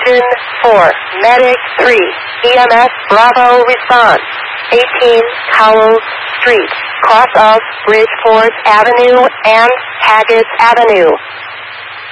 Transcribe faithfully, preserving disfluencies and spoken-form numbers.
Engine four, Medic three, E M S Bravo response, eighteen Cowles Street, cross of Bridgeport Avenue and Haggis Avenue.